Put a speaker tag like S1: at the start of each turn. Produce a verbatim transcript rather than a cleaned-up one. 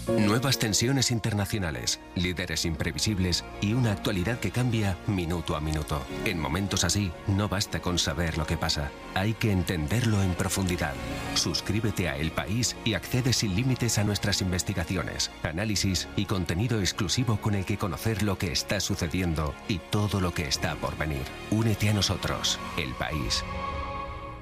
S1: Nuevas tensiones internacionales, líderes imprevisibles y una actualidad que cambia minuto a minuto. En momentos así, no basta con saber lo que pasa, hay que entenderlo en profundidad. Suscríbete a El País y accede sin límites a nuestras investigaciones, análisis y contenido exclusivo con el que conocer lo que está sucediendo y todo lo que está por venir. Únete a nosotros, El País.